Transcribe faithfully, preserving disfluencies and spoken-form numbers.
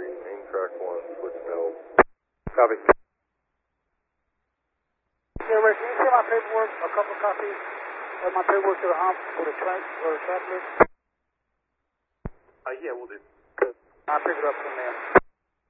three, main track one, switch middle. Copy. Yeah, Rick, can you see my paperwork, a couple copies of my paperwork to the hump for the track or the track list? Uh, yeah, we'll do. I'll pick it up from there.